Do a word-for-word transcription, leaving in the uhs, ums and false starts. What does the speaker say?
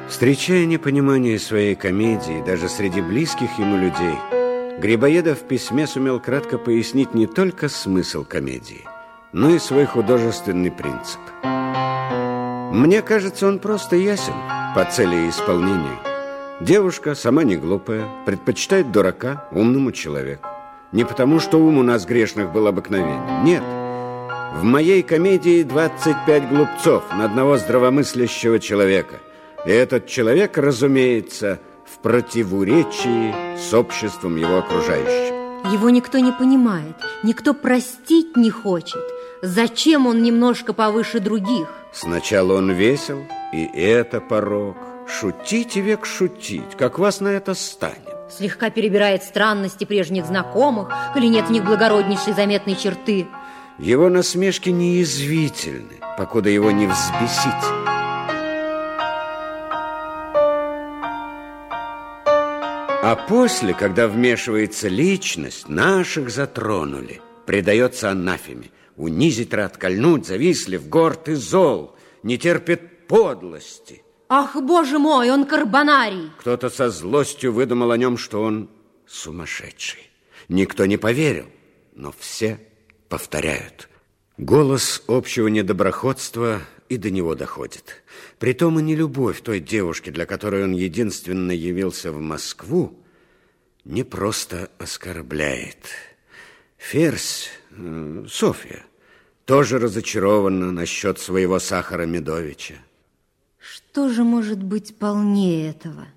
Встречая непонимание своей комедии даже среди близких ему людей, Грибоедов в письме сумел кратко пояснить не только смысл комедии, но и свой художественный принцип. Мне кажется, он просто ясен по цели и исполнению. Девушка, сама не глупая, предпочитает дурака умному человеку. Не потому, что ум у нас грешных был обыкновенен. Нет. В моей комедии двадцать пять глупцов на одного здравомыслящего человека. И этот человек, разумеется, в противоречии с обществом его окружающим. Его никто не понимает, никто простить не хочет. Зачем он немножко повыше других? Сначала он весел, и это порок. Шутите век шутить, как вас на это станет. Слегка перебирает странности прежних знакомых, или нет в них благороднейшей заметной черты. Его насмешки неязвительны, покуда его не взбесить. А после, когда вмешивается личность, наших затронули, предается анафеме. Унизить рад, кольнуть, завистлив, горд и зол, не терпит подлости. Ах, боже мой, он карбонарий. Кто-то со злостью выдумал о нем, что он сумасшедший. Никто не поверил, но все повторяют. Голос общего недоброходства и до него доходит. Притом и нелюбовь той девушки, для которой он единственно явился в Москву, не просто оскорбляет. Ферзь, Софья, тоже разочарована насчет своего Сахара Медовича. Что же может быть полнее этого?